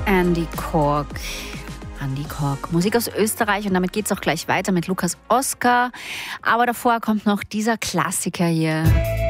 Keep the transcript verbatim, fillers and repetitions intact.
Andy Kork. Andy Kork, Musik aus Österreich, und damit geht's auch gleich weiter mit Lukas Oskar. Aber davor kommt noch dieser Klassiker hier.